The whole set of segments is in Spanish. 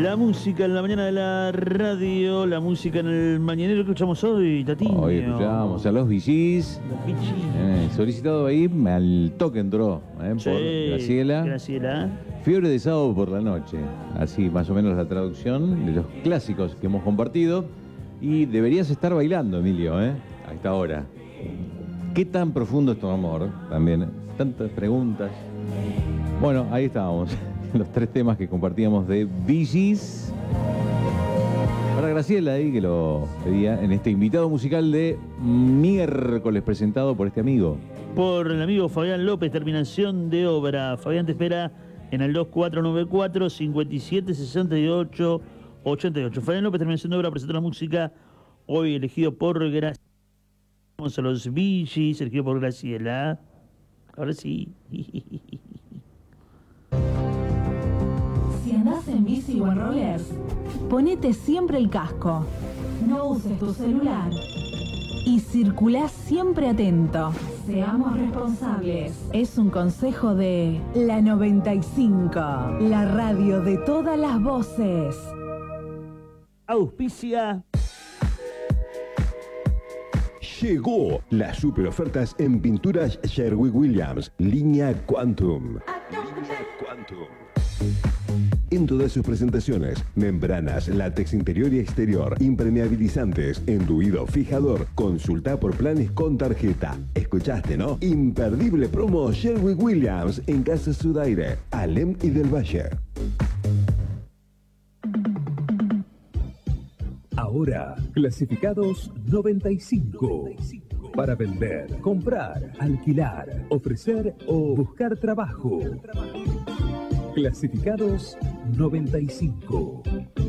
La música en la mañana de la radio, la música en el mañanero que escuchamos hoy, Tatiño. Hoy escuchamos a los Bee Gees. Los Bee Gees. Solicitado ahí, al toque entró, Sí, por Graciela. Graciela. Fiebre de sábado por la noche. Así más o menos la traducción de los clásicos que hemos compartido. Y deberías estar bailando, Emilio, a esta hora. ¿Qué tan profundo es tu amor? También, tantas preguntas. Bueno, ahí estábamos. Los tres temas que compartíamos de Bee Gees. Para Graciela ahí, que lo pedía en este invitado musical de miércoles presentado por este amigo. Por el amigo Fabián López, terminación de obra. Fabián te espera en el 2494-5768-88. Fabián López, terminación de obra, presenta la música. Hoy elegido por Graciela. Vamos a los Bee Gees, elegido por Graciela. Ahora sí. Si andás en bici o en rollers, ponete siempre el casco. No uses tu celular. Y circulá siempre atento. Seamos responsables. Es un consejo de la 95, la radio de todas las voces. Auspicia. Llegó las super ofertas en pinturas Sherwin-Williams, línea Quantum. En todas sus presentaciones, membranas, látex interior y exterior, impermeabilizantes, enduido, fijador. Consulta por planes con tarjeta. ¿Escuchaste, no? Imperdible promo Sherwin-Williams en Casa Sudaire, Alem y del Valle. Ahora, clasificados 95. Para vender, comprar, alquilar, ofrecer o buscar trabajo. Clasificados 95.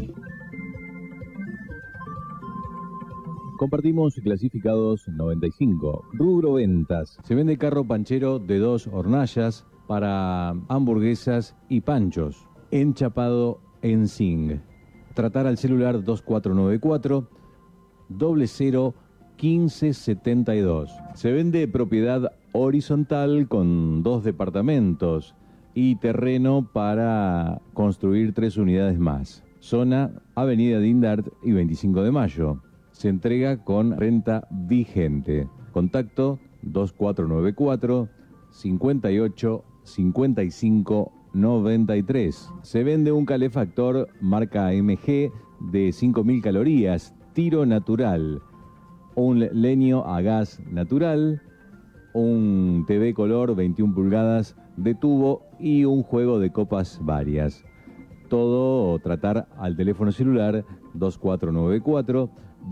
Compartimos clasificados 95. Rubro ventas. Se vende carro panchero de 2 hornallas para hamburguesas y panchos. Enchapado en zinc. Tratar al celular 2494 00 1572. Se vende propiedad horizontal con 2 departamentos y terreno para construir 3 unidades más. Zona Avenida Dindart y 25 de Mayo. Se entrega con renta vigente. Contacto 2494 58 55 93. Se vende un calefactor marca AMG de 5000 calorías, tiro natural, un leño a gas natural, un TV color 21 pulgadas de tubo y un juego de copas varias. Todo tratar al teléfono celular 2494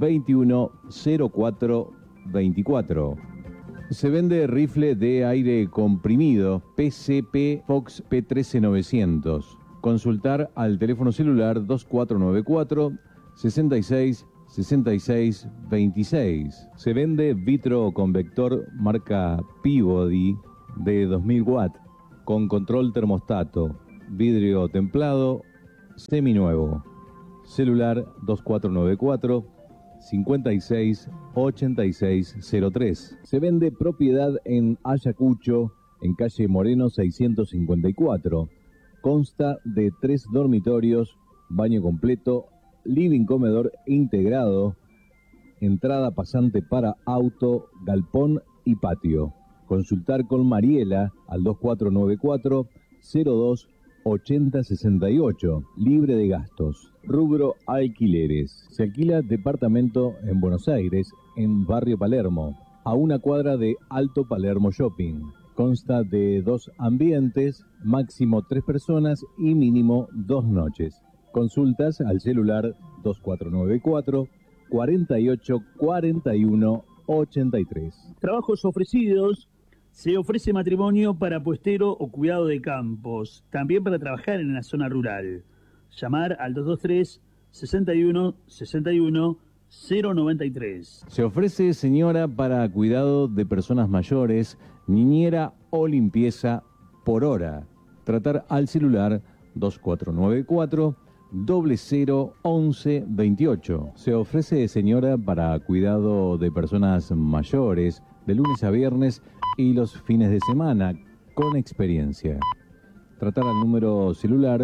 2104 24. Se vende rifle de aire comprimido PCP Fox P13900. Consultar al teléfono celular 2494 66 66 26. Se vende vitro convector marca Peabody de 2000 watts con control termostato, vidrio templado, seminuevo. Celular 2494 56 8603. Se vende propiedad en Ayacucho, en calle Moreno 654. Consta de 3 dormitorios, baño completo, living comedor integrado, entrada pasante para auto, galpón y patio. Consultar con Mariela al 2494 02 8068, libre de gastos. Rubro alquileres. Se alquila departamento en Buenos Aires, en Barrio Palermo, a 1 cuadra de Alto Palermo Shopping. Consta de 2 ambientes, máximo 3 personas y mínimo 2 noches. Consultas al celular 2494 48 41 83. Trabajos ofrecidos. Se ofrece matrimonio para puestero o cuidado de campos, también para trabajar en la zona rural. Llamar al 223 61 61 093. Se ofrece señora para cuidado de personas mayores, niñera o limpieza por hora. Tratar al celular 2494 00 11 28. Se ofrece señora para cuidado de personas mayores de lunes a viernes y los fines de semana con experiencia. Tratar al número celular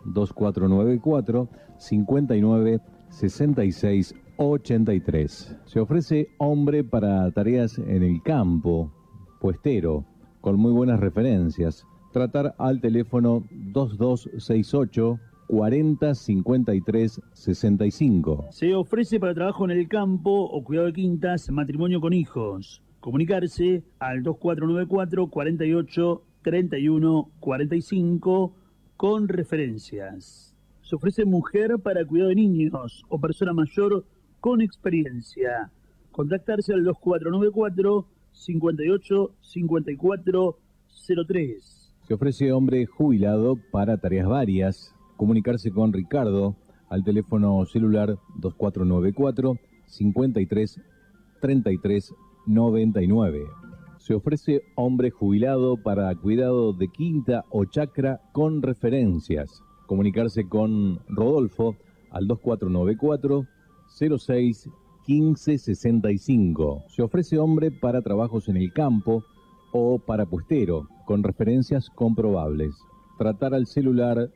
2494 59 66 83. Se ofrece hombre para tareas en el campo, puestero, con muy buenas referencias. Tratar al teléfono 2268 40 53 65. Se ofrece para trabajo en el campo o cuidado de quintas, matrimonio con hijos. Comunicarse al 2494 48 31 45 con referencias. Se ofrece mujer para cuidado de niños o persona mayor con experiencia. Contactarse al 2494 58 54 03. Se ofrece hombre jubilado para tareas varias. Comunicarse con Ricardo al teléfono celular 2494 53 33 99. Se ofrece hombre jubilado para cuidado de quinta o chacra con referencias. Comunicarse con Rodolfo al 2494 06 15 65. Se ofrece hombre para trabajos en el campo o para puestero con referencias comprobables. Tratar al celular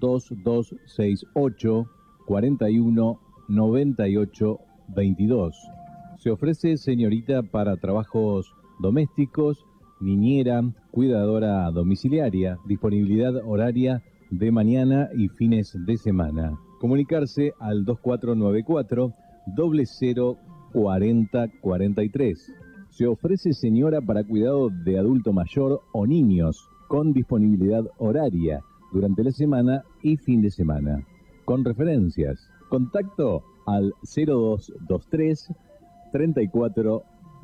2268 41 98 22. Se ofrece señorita para trabajos domésticos, niñera, cuidadora domiciliaria, disponibilidad horaria de mañana y fines de semana. Comunicarse al 2494 00 40 43. Se ofrece señora para cuidado de adulto mayor o niños, con disponibilidad horaria durante la semana y fin de semana. Con referencias. Contacto al 0223 34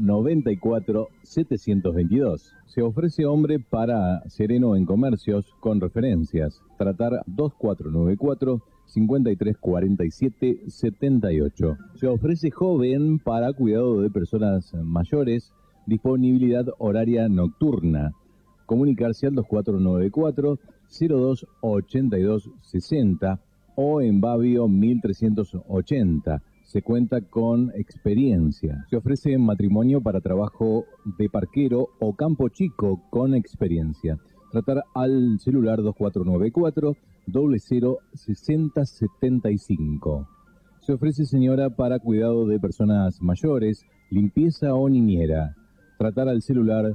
94 722. Se ofrece hombre para sereno en comercios con referencias. Tratar 2494 53 47 78. Se ofrece joven para cuidado de personas mayores, disponibilidad horaria nocturna. Comunicarse al 2494 02 82 60 o en Babio 1380. Se cuenta con experiencia. Se ofrece matrimonio para trabajo de parquero o campo chico con experiencia. Tratar al celular 2494 00 60 75. Se ofrece señora para cuidado de personas mayores, limpieza o niñera. Tratar al celular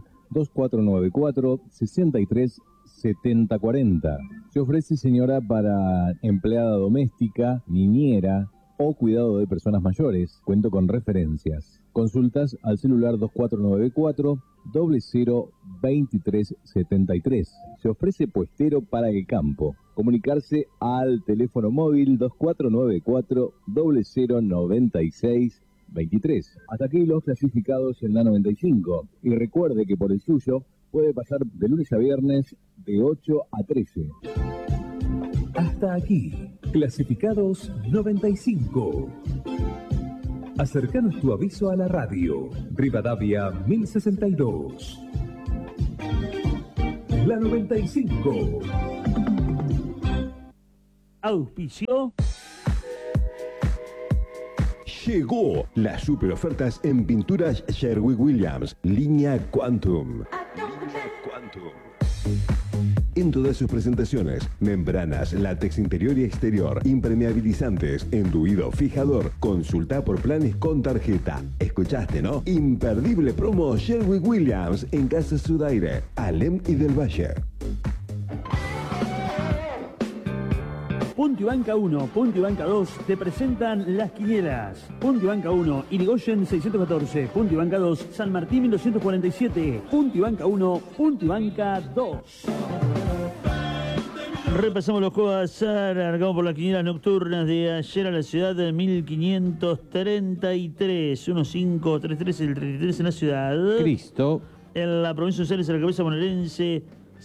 2494 63 70 40. Se ofrece señora para empleada doméstica, niñera o cuidado de personas mayores. Cuento con referencias. Consultas al celular 2494 00 23 73. Se ofrece puestero para el campo. Comunicarse al teléfono móvil 2494 00 96 23. Hasta aquí los clasificados en la 95. Y recuerde que por el suyo puede pasar de lunes a viernes de 8 a 13. Hasta aquí, clasificados 95. Acercanos tu aviso a la radio. Rivadavia 1062. La 95. Auspicio. Llegó las super ofertas en pinturas Sherwin-Williams, línea Quantum. En todas sus presentaciones, membranas, látex interior y exterior, impermeabilizantes, enduido, fijador. Consulta por planes con tarjeta. ¿Escuchaste, no? Imperdible promo Sherwin-Williams en Casa Sudaire, Alem y del Valle. Punto y Banca 1, Punto y Banca 2 te presentan las quinielas. Punto y Banca 1, Irigoyen 614. Punto y Banca 2, San Martín 1247. Punto y Banca 1, Punto y Banca 2. Repasamos los juegos de azar, arrancamos por las quinielas nocturnas de ayer a la ciudad de 1533. 1533, el 33 en la ciudad. Cristo. En la provincia de Buenos Aires, a la cabeza bonaerense,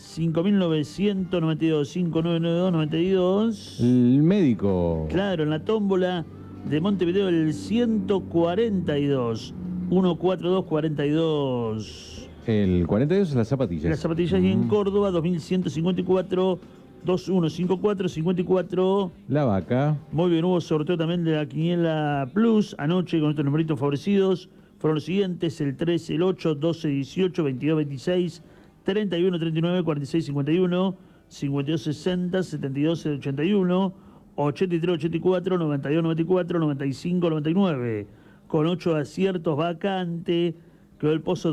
5.992, 5.992, 92. El médico. Claro, en la tómbola de Montevideo, el 142, 142, 42. El 42 es las zapatillas. Las zapatillas y en Córdoba, 2.154, 2154, 54. La vaca. Muy bien, hubo sorteo también de la Quiniela Plus anoche con estos numeritos favorecidos. Fueron los siguientes: el 3, el 8, 12, 18, 22, 26, 31, 39, 46, 51, 5260 7281, 8384 9294 9599. Con 8 aciertos vacante, quedó el pozo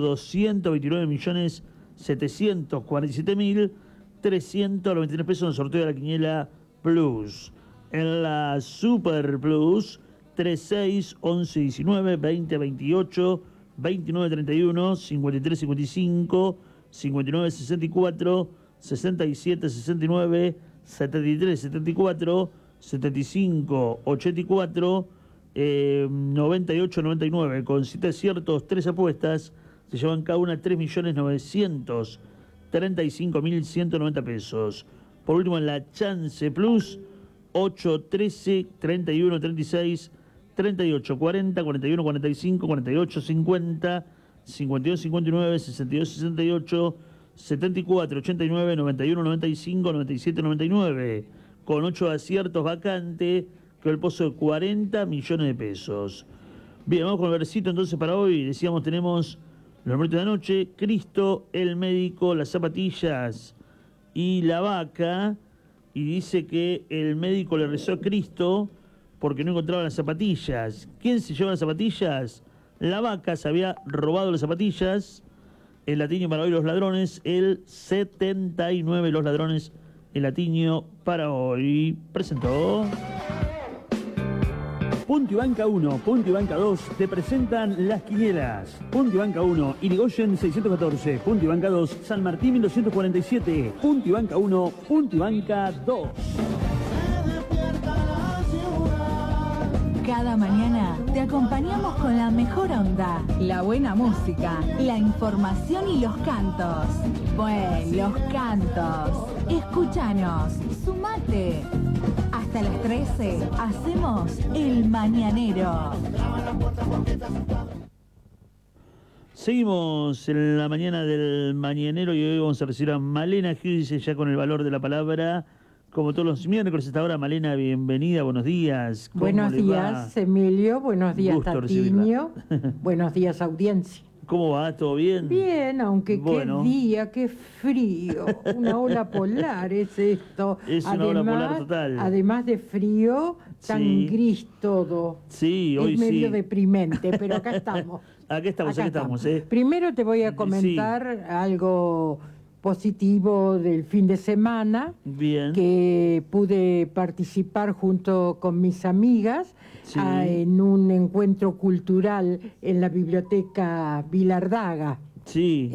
229.747.393 pesos en el sorteo de la quiniela Plus. En la Super Plus, 36 11 19 20 28 29 31 53 55 59 64 67 69 73 74 75 84 98 99. Con 7 aciertos, 3 apuestas, se llevan cada una 3.935.190 pesos. Por último, en la Chance Plus, 8 13 31 36 38 40 41 45 48 50 52 59 62 68 74 89 91 95 97 99. Con 8 aciertos vacante, que el pozo de 40 millones de pesos. Bien, vamos con el versito entonces para hoy. Decíamos, tenemos los numeritos de la noche: Cristo, el médico, las zapatillas y la vaca. Y dice que el médico le rezó a Cristo porque no encontraba las zapatillas. ¿Quién se lleva las zapatillas? La vaca se había robado las zapatillas. El latiño para hoy, los ladrones. El 79, los ladrones. El latiño para hoy presentó. Punto y Banca 1, Punto y Banca 2 te presentan las quinielas. Punto y Banca 1, Irigoyen 614. Punto y Banca 2, San Martín 1247. Punto y Banca 1, Punto y Banca 2. Cada mañana te acompañamos con la mejor onda, la buena música, la información y los cantos. Bueno, los cantos. Escúchanos, sumate. Hasta las 13 hacemos El Mañanero. Seguimos en la mañana del Mañanero y hoy vamos a recibir a Malena Giudice ya con el valor de la palabra. Como todos los miércoles, hasta ahora, Malena, bienvenida, buenos días. Buenos días, Emilio, buenos días, Tatiño, buenos días, audiencia. ¿Cómo va? ¿Todo bien? Bien, aunque bueno. Qué día, qué frío, una ola polar es esto. Es una ola polar total. Además de frío, tan gris todo. Sí, hoy es medio sí. deprimente, pero acá estamos. Acá estamos. Primero te voy a comentar algo positivo del fin de semana. Bien. Que pude participar junto con mis amigas en un encuentro cultural en la biblioteca Vilardaga. Sí.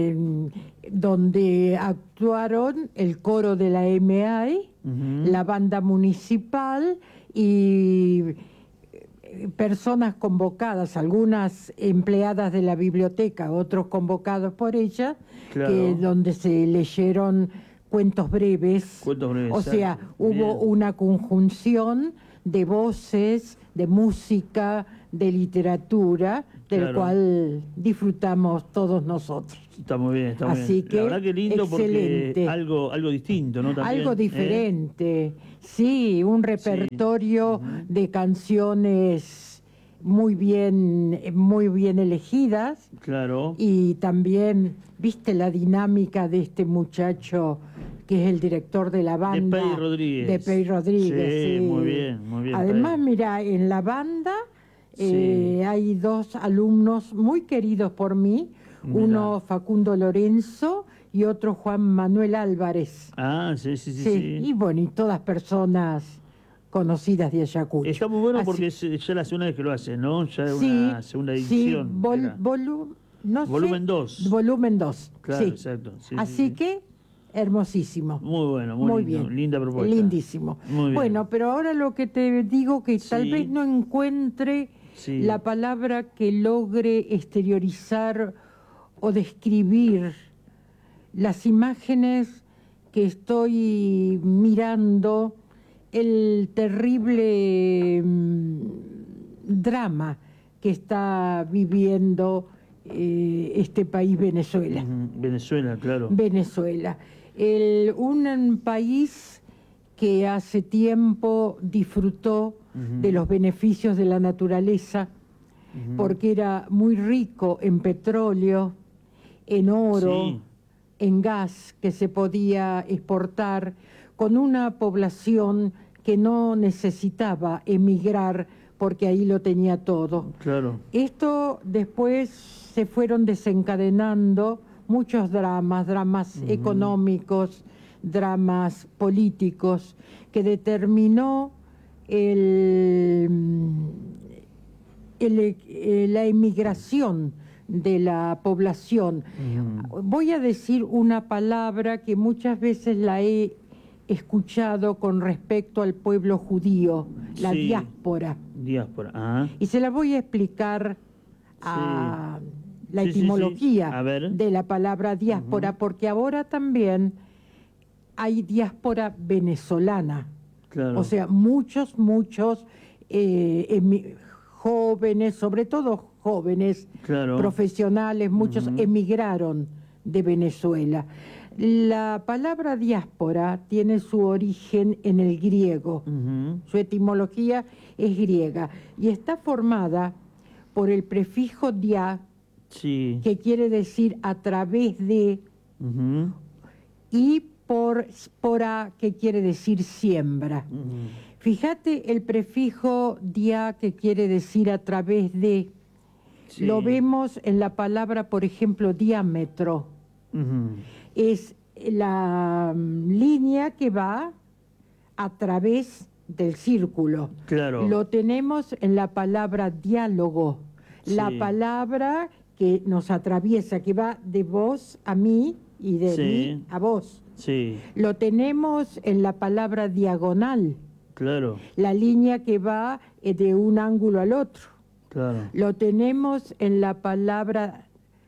Donde actuaron el coro de la MAI, la banda municipal y personas convocadas, algunas empleadas de la biblioteca, otros convocados por ella, claro. Donde se leyeron cuentos breves. O sea, hubo una conjunción de voces, de música, de literatura, del cual disfrutamos todos nosotros. Está muy bien, está muy bien. Así que, la verdad que lindo excelente. Porque algo distinto, ¿no? También, algo diferente. Sí, un repertorio de canciones muy bien elegidas. Claro. Y también, viste la dinámica de este muchacho que es el director de la banda. De Pey Rodríguez. Sí, muy bien, muy bien. Además, mira, en la banda hay dos alumnos muy queridos por mí. Mirá. Uno Facundo Lorenzo y otro Juan Manuel Álvarez. Ah, sí. Y bueno, y todas personas conocidas de Ayacucho. Está muy bueno. Así, porque es ya la segunda vez que lo hace, ¿no? Ya es una segunda edición. Volumen 2. Volumen 2. Claro, sí. exacto. Sí, Así que, hermosísimo. Muy bueno, muy lindo, bien. Linda propuesta. Lindísimo. Muy bien. Bueno, pero ahora lo que te digo que tal vez no encuentre la palabra que logre exteriorizar o describir las imágenes que estoy mirando, el terrible drama que está viviendo este país, Venezuela. Venezuela, claro. Venezuela. Un país que hace tiempo disfrutó de los beneficios de la naturaleza, porque era muy rico en petróleo, en oro, en gas que se podía exportar, con una población que no necesitaba emigrar porque ahí lo tenía todo. Claro. Esto después se fueron desencadenando muchos dramas económicos, dramas políticos, que determinó la emigración de la población. Voy a decir una palabra que muchas veces la he escuchado con respecto al pueblo judío, la diáspora. Diáspora, y se la voy a explicar a la etimología de la palabra diáspora, porque ahora también hay diáspora venezolana. Claro. O sea, muchos jóvenes, sobre todo jóvenes, profesionales, muchos emigraron de Venezuela. La palabra diáspora tiene su origen en el griego, su etimología es griega y está formada por el prefijo dia, que quiere decir a través de, y por spora, que quiere decir siembra. Fíjate el prefijo dia, que quiere decir a través de, lo vemos en la palabra, por ejemplo, diámetro. Es la línea que va a través del círculo. Claro. Lo tenemos en la palabra diálogo, la palabra que nos atraviesa, que va de vos a mí y de mí a vos. Lo tenemos en la palabra diagonal, la línea que va de un ángulo al otro. Lo tenemos en la palabra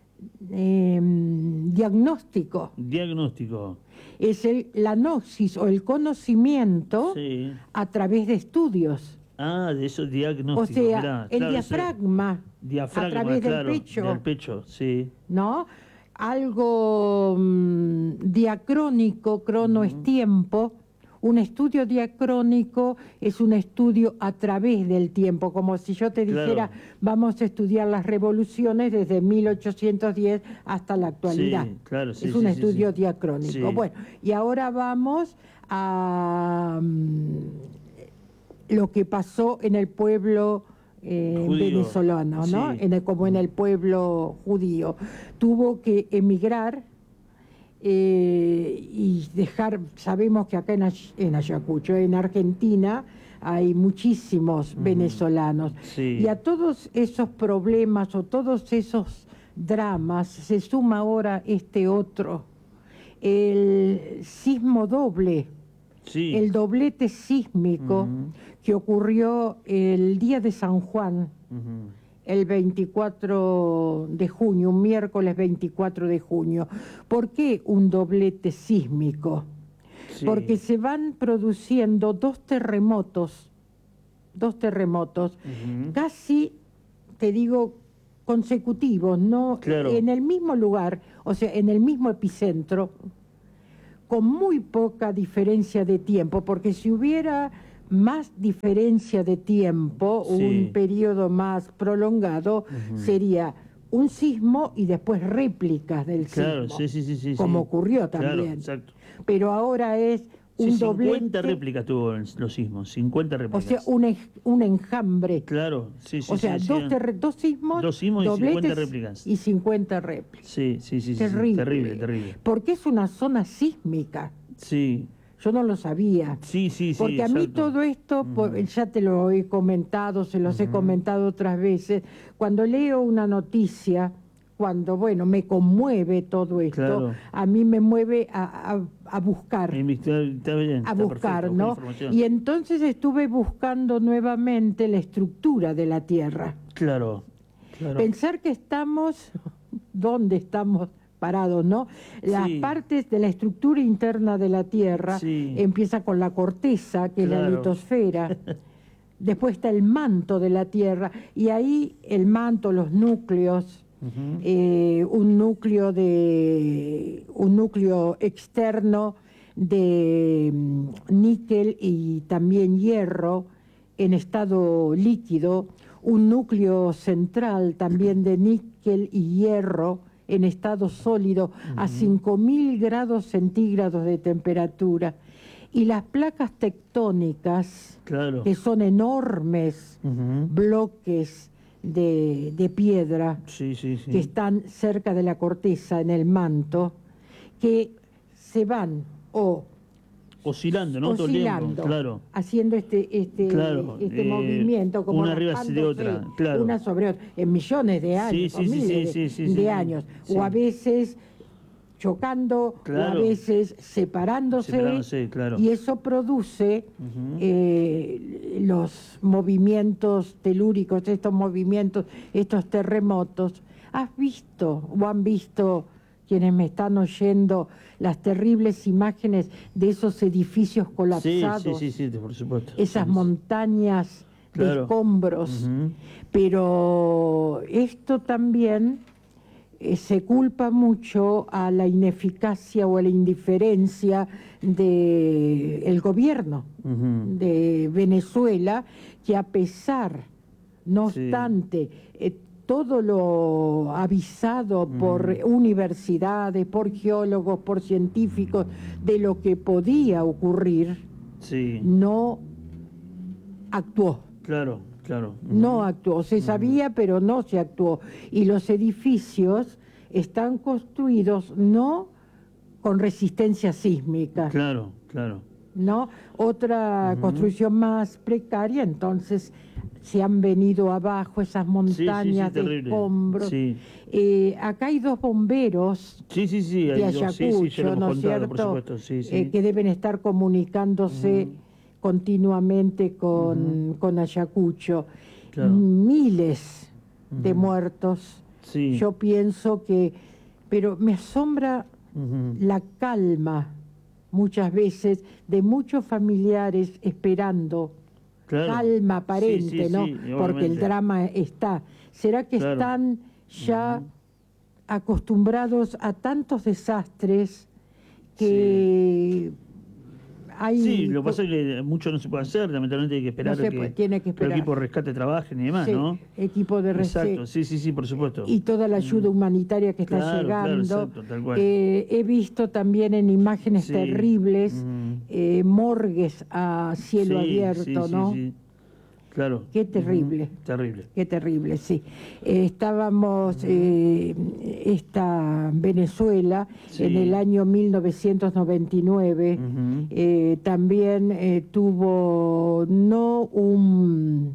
diagnóstico. Es la gnosis o el conocimiento a través de estudios. De eso diagnóstico. O sea, el diafragma a través del pecho. ¿No? Algo diacrónico, crono es tiempo. Un estudio diacrónico es un estudio a través del tiempo, como si yo te dijera, vamos a estudiar las revoluciones desde 1810 hasta la actualidad. Es un estudio diacrónico. Bueno, y ahora vamos a lo que pasó en el pueblo venezolano, ¿no? Como en el pueblo judío. Tuvo que emigrar y dejar, sabemos que acá en Ayacucho, en Argentina, hay muchísimos venezolanos. Y a todos esos problemas o todos esos dramas se suma ahora este otro, el sismo doble, el doblete sísmico que ocurrió el día de San Juan, el 24 de junio, un miércoles 24 de junio. ¿Por qué un doblete sísmico? Porque se van produciendo dos terremotos, casi, te digo, consecutivos, ¿no? En el mismo lugar, o sea, en el mismo epicentro, con muy poca diferencia de tiempo, porque si hubiera más diferencia de tiempo, un periodo más prolongado, sería un sismo y después réplicas del sismo, como ocurrió también. Pero ahora es un doblete. 50 réplicas tuvo los sismos, 50 réplicas. O sea, un enjambre. O sea, dos sismos, y 50 réplicas. Y 50 réplicas. Terrible. Porque es una zona sísmica. Yo no lo sabía. Porque a mí todo esto, ya te lo he comentado, se los he comentado otras veces, cuando leo una noticia, cuando, me conmueve todo esto, a mí me mueve a buscar. A buscar, ¿no? Y entonces estuve buscando nuevamente la estructura de la Tierra. Pensar que estamos, ¿dónde estamos parados, no? Las partes de la estructura interna de la Tierra empieza con la corteza, que es la litosfera. Después está el manto de la Tierra, y ahí el manto, los núcleos, un núcleo externo de níquel y también hierro en estado líquido, un núcleo central también de níquel y hierro en estado sólido a 5.000 grados centígrados de temperatura. Y las placas tectónicas, que son enormes bloques de piedra que están cerca de la corteza, en el manto, que se van oscilando, ¿no? Oscilando, claro, haciendo este movimiento, como una arriba de otra, claro, una sobre otra, en millones de años, miles de años, o a veces chocando, o a veces separándose claro. Y eso produce los movimientos telúricos, estos movimientos, estos terremotos. ¿Has visto o han visto quienes me están oyendo las terribles imágenes de esos edificios colapsados? Sí, por supuesto. Esas montañas de escombros. Pero esto también se culpa mucho a la ineficacia o a la indiferencia del gobierno de Venezuela, que a pesar, no obstante, todo lo avisado por universidades, por geólogos, por científicos, de lo que podía ocurrir, no actuó. Claro. No actuó, se sabía, pero no se actuó. Y los edificios están construidos no con resistencia sísmica. Claro. ¿No? Otra construcción más precaria, entonces se han venido abajo esas montañas de escombros. Acá hay 2 bomberos de Ayacucho, ¿no es cierto? Que deben estar comunicándose continuamente con Ayacucho. Miles de muertos. Yo pienso pero me asombra la calma muchas veces de muchos familiares esperando, calma aparente, ¿no? Porque el drama está. ¿Será que están ya acostumbrados a tantos desastres que hay... lo que pasa es que mucho no se puede hacer, lamentablemente hay que esperar tiene que esperar que el equipo de rescate trabajen y demás, ¿no? Equipo de rescate. Exacto, sí, por supuesto. Y toda la ayuda humanitaria que está llegando. Exacto, tal cual. He visto también en imágenes terribles morgues a cielo abierto, ¿no? Sí. Claro. Qué terrible. Terrible. Qué terrible, sí. Estábamos, Venezuela, en el año 1999, también tuvo no un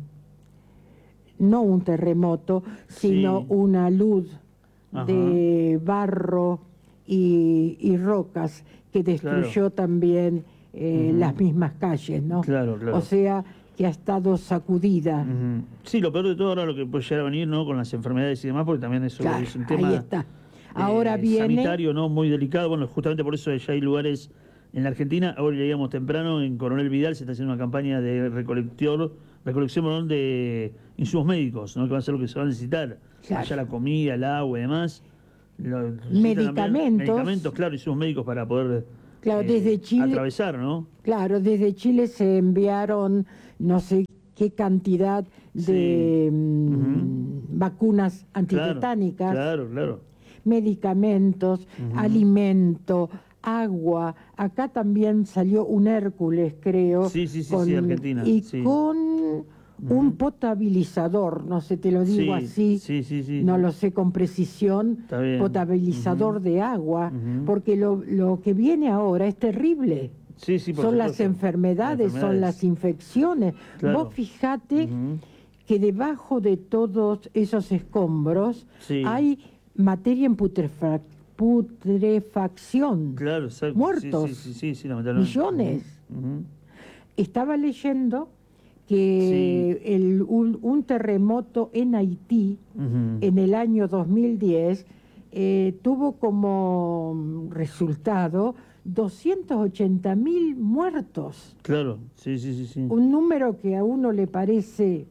terremoto, sino una luz de barro y rocas que destruyó también las mismas calles, ¿no? Claro. O sea, que ha estado sacudida. Sí, lo peor de todo ahora lo que puede llegar a venir, ¿no? Con las enfermedades y demás, porque también eso es un tema ahí está. Ahora viene sanitario, ¿no? Muy delicado. Bueno, justamente por eso ya hay lugares en la Argentina. Ahora leíamos temprano, en Coronel Vidal se está haciendo una campaña de recolección de insumos médicos, ¿no? Que va a ser lo que se va a necesitar. Allá la comida, el agua y demás. Medicamentos, claro, insumos médicos para poder desde Chile, atravesar, ¿no? Claro, desde Chile se enviaron no sé qué cantidad de vacunas antitetánicas, claro, medicamentos, alimento, agua. Acá también salió un Hércules, creo. Sí, Argentina. Y con un potabilizador, no sé, te lo digo así, no lo sé con precisión, potabilizador de agua, porque lo que viene ahora es terrible. Son las enfermedades, son las infecciones. Vos fijate que debajo de todos esos escombros hay materia en putrefacción. Claro, exacto. Muertos. Millones. Estaba leyendo que un terremoto en Haití en el año 2010 tuvo como resultado 280.000 muertos. Claro, sí. Un número que a uno le parece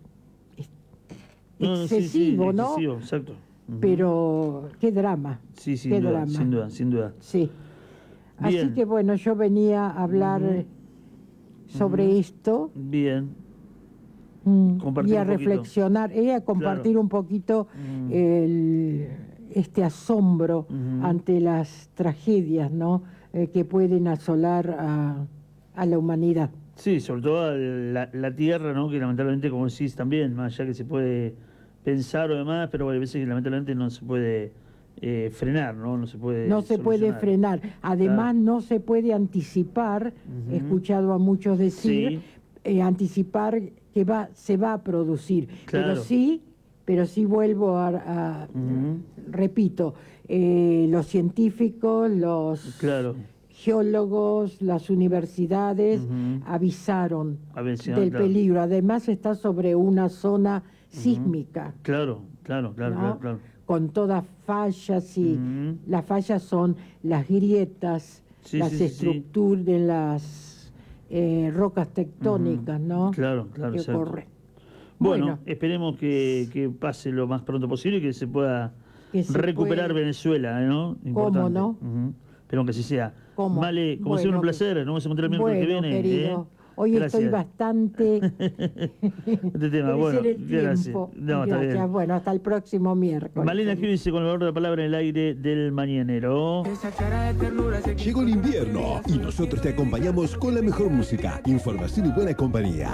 excesivo, ¿no? Excesivo, exacto. Pero qué drama. Sí, sin duda. Sí. Así que bueno, yo venía a hablar sobre esto. Bien. Y a reflexionar, a compartir un poquito este asombro ante las tragedias, ¿no? Que pueden asolar a la humanidad. Sí, sobre todo la tierra, ¿no? Que lamentablemente, como decís también, más allá que se puede pensar o demás, pero hay veces que lamentablemente no se puede frenar, ¿no? No se puede frenar. Además, no se puede anticipar, he escuchado a muchos decir, anticipar que se va a producir. Claro. Pero sí vuelvo repito, los científicos, los geólogos, las universidades avisaron del peligro. Además está sobre una zona sísmica. Claro. Con todas fallas y las fallas son las grietas, las estructuras de las rocas tectónicas, ¿no? Claro, que ocurre. Bueno, esperemos que pase lo más pronto posible y que se pueda recuperar Venezuela, ¿no? Importante. ¿Cómo no? Pero que así sea. Vale, como siempre un placer, nos vamos a encontrar el miércoles que viene. Querido. Hoy estoy bastante... este tema, bueno, gracias. No, gracias. Bueno, hasta el próximo miércoles. Malena Giudice con el valor de la palabra en el aire del mañanero. Llegó el invierno y nosotros te acompañamos con la mejor música, información y buena compañía.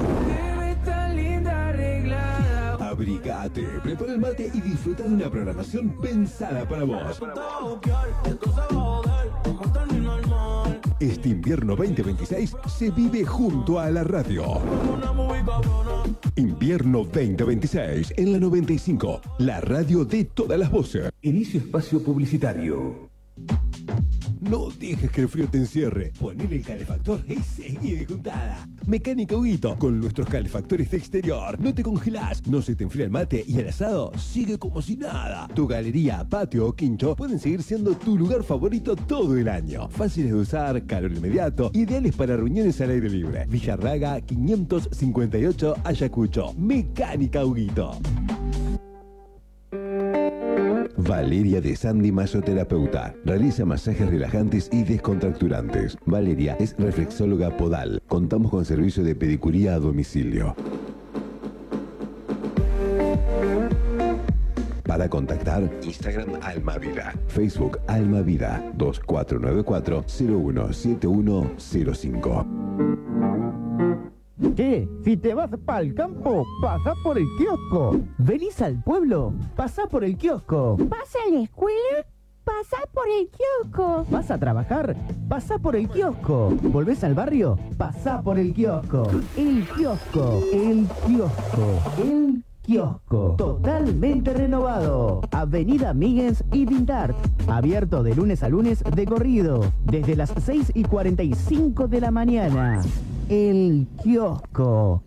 Abrigate, prepara el mate y disfruta de una programación pensada para vos. Este invierno 2026 se vive junto a la radio. Invierno 2026 en la 95, la radio de todas las voces. Inicio espacio publicitario. No dejes que el frío te encierre. Ponele el calefactor y seguí de juntada. Mecánica Huguito, con nuestros calefactores de exterior. No te congelás, no se te enfría el mate y el asado sigue como si nada. Tu galería, patio o quincho pueden seguir siendo tu lugar favorito todo el año. Fáciles de usar, calor inmediato, ideales para reuniones al aire libre. Villarraga 558 Ayacucho. Mecánica Huguito. Valeria de Sandy, masoterapeuta. Realiza masajes relajantes y descontracturantes. Valeria es reflexóloga podal. Contamos con servicio de pedicuría a domicilio. Para contactar, Instagram Almavida, Facebook Almavida 2494-017105. ¿Qué? Si te vas pa'l campo, pasa por el kiosco. ¿Venís al pueblo? Pasá por el kiosco. ¿Vas a la escuela? Pasá por el kiosco. ¿Vas a trabajar? Pasá por el kiosco. ¿Volvés al barrio? Pasá por el kiosco. El kiosco. El kiosco. El kiosco. Totalmente renovado. Avenida Míguez y Bindart. Abierto de lunes a lunes de corrido. Desde las 6:45 de la mañana. El kiosco.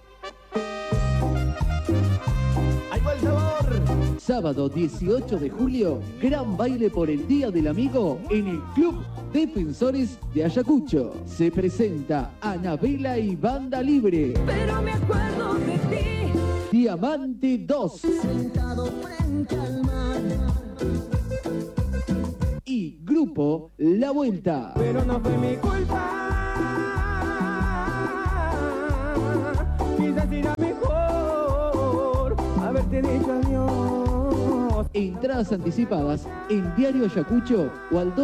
¡Ahí va el sabor! Sábado 18 de julio, gran baile por el Día del Amigo en el Club Defensores de Ayacucho. Se presenta Anabela y Banda Libre. Pero me acuerdo de ti. Diamante 2. Sentado frente al mar. Y Grupo La Vuelta. Pero no fue mi culpa. Quizás era mejor haberte dicho adiós. Entradas anticipadas en Diario Ayacucho o al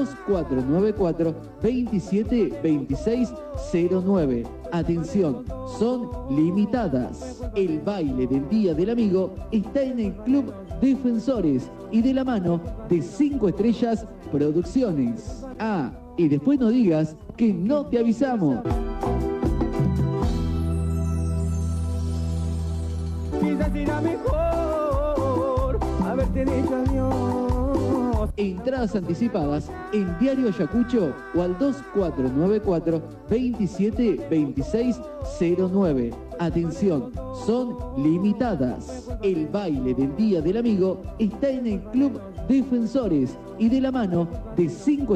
2494-272609. Atención, son limitadas. El baile del Día del Amigo está en el Club Defensores y de la mano de 5 Estrellas Producciones. Ah, y después no digas que no te avisamos. Quizás era mejor haberte dicho adiós. Entradas anticipadas en Diario Ayacucho o al 2494-272609. Atención, son limitadas. El baile del Día del Amigo está en el Club Defensores y de la mano de 5